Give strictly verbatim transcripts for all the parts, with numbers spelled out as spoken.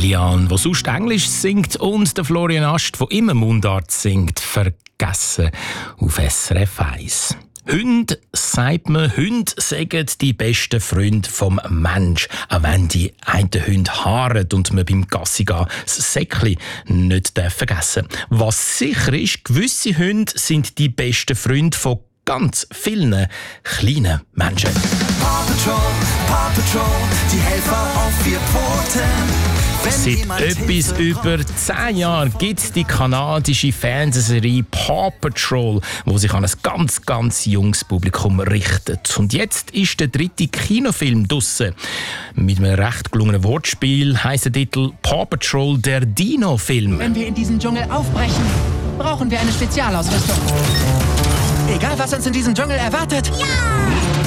Lilian, die sonst Englisch singt, und der Florian Ast, der immer Mundart singt, vergessen auf S R F eins. Hunde, sagt man, Hunde sagen die besten Freunde vom Mensch. Auch wenn die einen Hunde haaren und man beim Gassi gehen das Säckchen nicht vergessen darf. Was sicher ist, gewisse Hunde sind die besten Freunde von ganz vielen kleinen Menschen. Paw Patrol, Paw Patrol, die Helfer auf vier Pfoten. Seit etwas über zehn Jahren gibt es die kanadische Fernsehserie Paw Patrol, die sich an ein ganz, ganz junges Publikum richtet. Und jetzt ist der dritte Kinofilm draussen. Mit einem recht gelungenen Wortspiel heisst der Titel Paw Patrol, der Dino-Film. Wenn wir in diesen Dschungel aufbrechen, brauchen wir eine Spezialausrüstung. Egal, was uns in diesem Dschungel erwartet. Ja!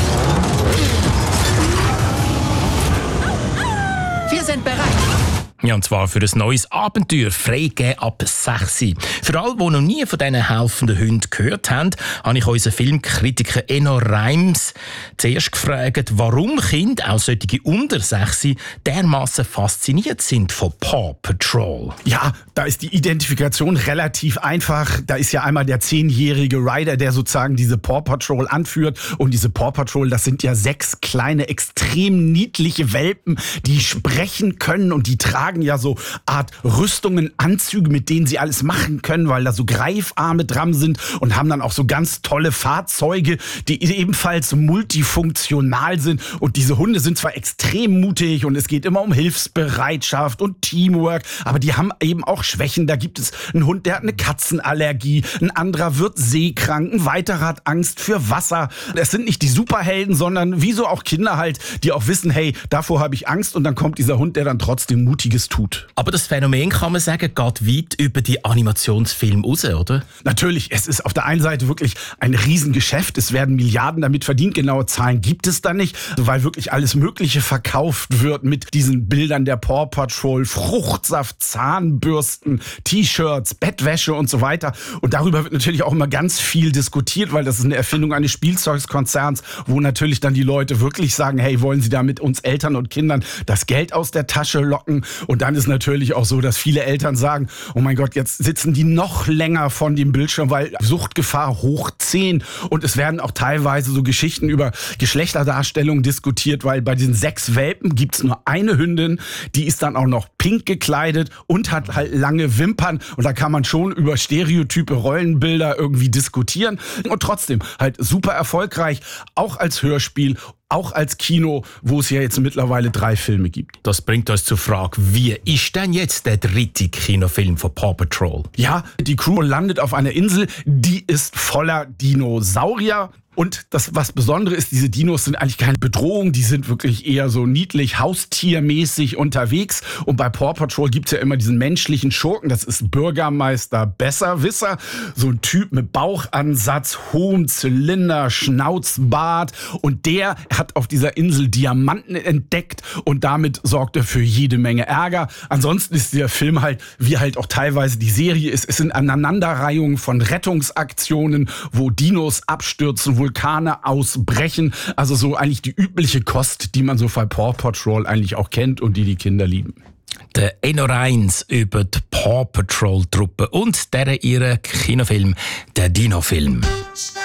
Wir sind bereit. Ja, und zwar für ein neues Abenteuer, freigegeben ab sechs. Für alle, die noch nie von diesen helfenden Hunden gehört haben, habe ich unseren Filmkritiker Enno Reims zuerst gefragt, warum Kinder, auch solche unter sechs, dermassen fasziniert sind von Paw Patrol. Ja, da ist die Identifikation relativ einfach. Da ist ja einmal der zehnjährige Ryder, der sozusagen diese Paw Patrol anführt. Und diese Paw Patrol, das sind ja sechs kleine, extrem niedliche Welpen, die sprechen können und die tragen ja so Art Rüstungen, Anzüge, mit denen sie alles machen können, weil da so Greifarme dran sind, und haben dann auch so ganz tolle Fahrzeuge, die ebenfalls multifunktional sind. Und diese Hunde sind zwar extrem mutig und es geht immer um Hilfsbereitschaft und Teamwork, aber die haben eben auch Schwächen. Da gibt es einen Hund, der hat eine Katzenallergie, ein anderer wird seekrank, ein weiterer hat Angst für Wasser. Es sind nicht die Superhelden, sondern wie so auch Kinder halt, die auch wissen, hey, davor habe ich Angst, und dann kommt dieser Hund, der dann trotzdem Mutiges tut. Aber das Phänomen, kann man sagen, geht weit über die Animationsfilme raus, oder? Natürlich, es ist auf der einen Seite wirklich ein Riesengeschäft. Es werden Milliarden damit verdient. Genaue Zahlen gibt es da nicht, weil wirklich alles Mögliche verkauft wird mit diesen Bildern der Paw Patrol, Fruchtsaft, Zahnbürsten, T-Shirts, Bettwäsche und so weiter. Und darüber wird natürlich auch immer ganz viel diskutiert, weil das ist eine Erfindung eines Spielzeugkonzerns, wo natürlich dann die Leute wirklich sagen, hey, wollen Sie da mit uns Eltern und Kindern das Geld aus der Tasche locken? Und dann ist natürlich auch so, dass viele Eltern sagen, oh mein Gott, jetzt sitzen die noch länger von dem Bildschirm, weil Suchtgefahr hoch zehn. Und es werden auch teilweise so Geschichten über Geschlechterdarstellungen diskutiert, weil bei den sechs Welpen gibt es nur eine Hündin, die ist dann auch noch pink gekleidet und hat halt lange Wimpern. Und da kann man schon über stereotype Rollenbilder irgendwie diskutieren. Und trotzdem halt super erfolgreich, auch als Hörspiel, auch als Kino, wo es ja jetzt mittlerweile drei Filme gibt. Das bringt uns zur Frage, wie ist denn jetzt der dritte Kinofilm von Paw Patrol? Ja, die Crew landet auf einer Insel, die ist voller Dinosaurier. Und das, was Besondere ist, diese Dinos sind eigentlich keine Bedrohung, die sind wirklich eher so niedlich, haustiermäßig unterwegs. Und bei Paw Patrol gibt's ja immer diesen menschlichen Schurken, das ist Bürgermeister Besserwisser. So ein Typ mit Bauchansatz, hohem Zylinder, Schnauzbart. Und der hat auf dieser Insel Diamanten entdeckt und damit sorgt er für jede Menge Ärger. Ansonsten ist der Film halt, wie halt auch teilweise die Serie ist, es sind Aneinanderreihungen von Rettungsaktionen, wo Dinos abstürzen, Vulkane ausbrechen. Also so eigentlich die übliche Kost, die man so von Paw Patrol eigentlich auch kennt und die die Kinder lieben. Der Enno Reims über die Paw Patrol Truppe und deren ihren Kinofilm, der Dino-Film.